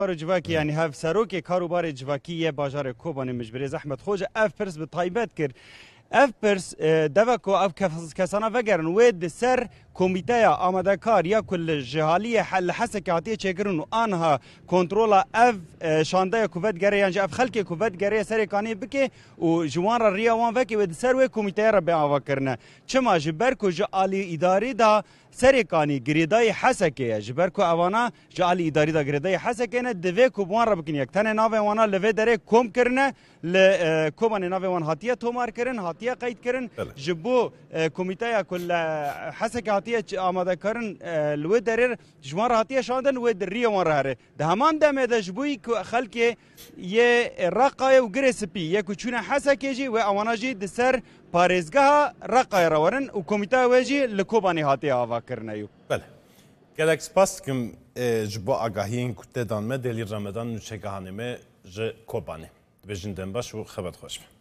جواکی یعنی هف سروک کاروبار جواکی یه بازار کوبانی مجبری زحمت خوش اف پرس به تایبت کرد اف پرس دوکو اف کسانا وگرن وید سر کمیته آماده کار یا کل جهالی حل حسک عطیه چکرن و آنها کنترول اف شانده کوفت گره یعنی اف خلک کوفت گره سر کانی بکه و جوان را ریا وان وکی وید سر و کمیته را به آوا کرنه چما جبر کو جالی اداری دا سرکانی گریدای حسکه جبر کو اوانا جالی اداری دا گریدای حسکه نه دوی کوبوان را بکن یک تن ناو وانا لوی دره کوم کرنه ل کوبان ناو وان هاتیه تومار کرن هاتیه قید کرن جبو کمیته کل حسکه هاتیه آماده کرن لوی دره جوان هاتیه شاندن و دری وان را ده همان دمه ده جبوی خلک یه رقای و گرسپی یک چونه حسکه جی و اوانا جی دسر پارێزگەها ڕقای ڕەوەرن و کۆمیتا وێژی لە کۆبانی هاتیە ئاواکردنەوە بەێ gelek spas dikim ji bo agahiyên ku tê dan me delî Remedan û çegehanê me ji Kobanê dibêjin dembaş û xebet xweş be.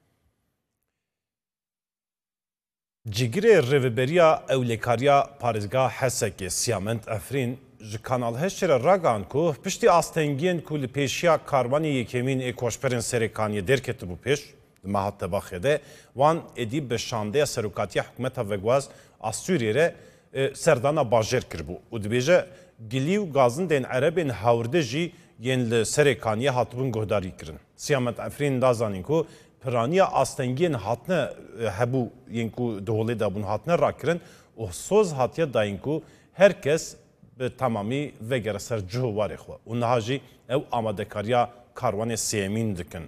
Cîgirê rêveberiya ewlêkariya parêzgeha Hesekê Siyament Efrîn ji Kanal Heşê re ragan ku piştî astengiyên ku li pêşiya karwanê yekemîn ê koçberên Serêkaniyê derketibû pêş mehat tebaxê de wan êdî bi şandeya serokatiya hikûmeta vegwaz a Sûriyê re serdana bajêr kiribû û dibêje gilî û gazindên Erebên hawrde jî yên li Serêkaniyê hatibûn guhdarî kirin. Siyamet Efrîn da zanîn ku piraniya astengiyên hatine hebû yên ku di holê de bûn hatine rakirin û soz hatiye dayîn ku herkes bi temamî vegere ser cihû warê xwe û niha jî ew amadekariya karwanê sêmîn dikin.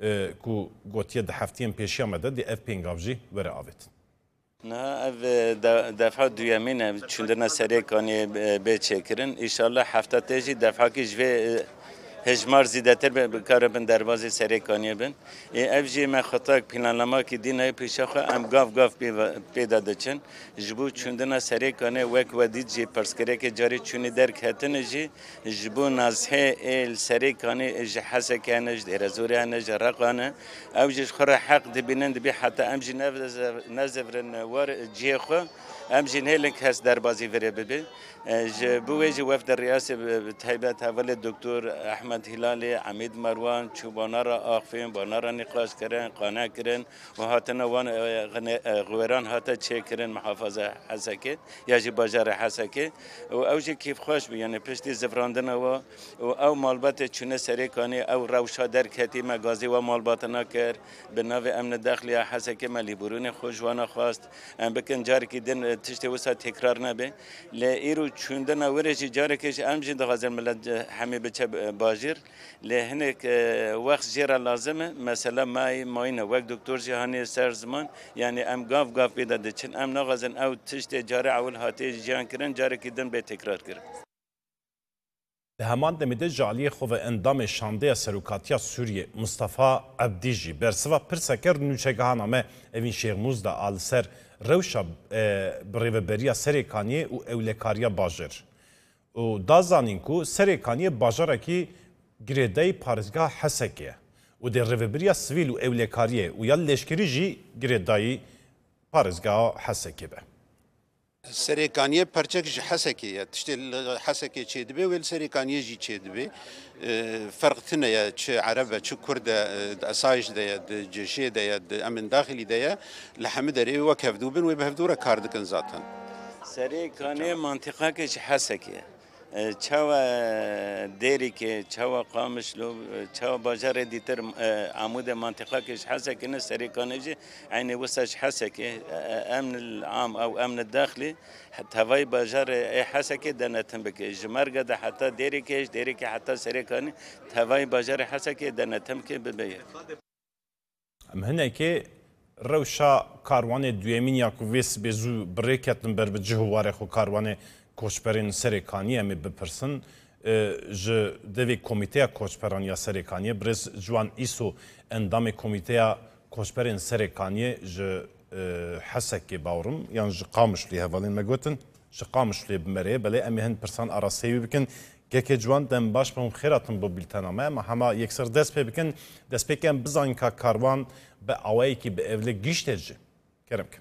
ku gotiye di heftiyên pêşiya me de dê ev pêngav jî were avêtin. Niha ev defa duyemîn ev çûndina Serêkaniyê bê çêkirin. İnşallah hefta tê jî defakî ji vê hejmar zîdetir bikaribin derbazê Serêkaniyê bin. Ev jî me xetak planlamakî dînayê pêşa xwe em gav pêda diçin. Ji bo çûndina Serêkaniyê wek wedî jî pirsgirêkê carî çûnî derketin jî ji bo nazhê ê Serêkaniyê ji Hesekê hene ji Dêrezorê hene ji Reqa hene ew jî ji xwe re heq dibînin dibî heta em jî nezevrin war ciyê xwe em jî nêlin kes derbazî verê bibe. Ji bo wê jî wefda riyasê taybet hevalê Doktor Ehmed Hilalê, Emîd Merwan, çûbanara axivên, banara nîqaş kirin, qane kirin û hatine wan xweran hate çêkirin mihafeza Hesekê ya jî bajarê Hesekê û ew jî kêfxweş bû yani piştî zivrandina we û ew malbatê çûne Serêkaniyê ew rewşa derketî me gazê we malbatina kir bi navê Emnê Dexliya Hesekê me lîborûnê xwe ji wan xwast em bikin carekî din tiştê wisa tekrar nebe lê îro çûndina werê jî carekê jî em jî dixwazin millet hemê biçe bajêr lê hinek wext jê re lazim e mesela mayîne wek doktor jî haniye ser ziman yani em gav pêda diçin em naxwazin ew tiştê carê ewil hatiye jiyan kirin carekî din bê tekrar kirin. Di heman demê de ji aliyê xwe ve endamê şandeya serokatiya Sûriyê Mustafa Ebdî jî bersiva pirseke nûçegehana me evîn Şêxmûz da a li ser rewşa bi rêveberiya Serêkaniyê û ewlekariya bajêr. û da zanîn ku Serêkaniyê bajarekî girêdayî parêzgeha Hesekê ye û dê rêveberiya sivîl û ewlekariyê û ya leşkerî jî girêdayî parêzgeha Hesekê be. Serêkaniyê perçek ji Hesekê ye tiştê Hesekê çê dibe wê li Serêkaniyê jî çê dibe ferq tune ye çi Ereb e çi Kurd e di esayîş de ye di cêşê de ye di Emên Daxilî de ye li hemû derê wek hevdû bin wê bi hevdû re kar dikin zaten. Serêkaniyê mantıqakê ji Hesekê ye. Çawa Dêrikê, çawa Qamişlo, çawa bajarê dîtir amûdê mantıqakê ji Hesekê ne Serêkaniyê jî eynê wisa ji Hesekê Emnil Am ew Emnê Daxilî tevayê bajarê ê Hesekê denetim bike. Ji merge de heta Dêrikê ji Dêrikê heta Serêkanî tevayê bajarê Hesekê denetim ke bibe ye. Em hinekê rewşa karwanê duyemîn ya ku vê sibê zû birêk ketin ber bi cihû warê xwe karwanê koçberên Serêkaniyê em ê bipirsin ji devê komîteya koçberaniya Serêkaniyê birêz Ciwan İso endamê komîteya koçberên Serêkaniyê ji Hesekê bawerim yan ji Qamişlî hevalên me gotin ji Qamişlê bi merê belê em ê hin pirsan arasteyî bikin gekê ciwan dem baş bim xêratin bu bîltena me em hema yekser dest pê bikin destpêkê em bizanîn ka karwan bi awayekî bi evlê gîştê jî keremke.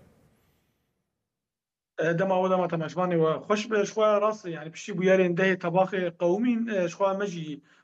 دما ودما تماشماني وخش بشوية راس يعني بشي بويارين ده طباخ قومين شوية مجي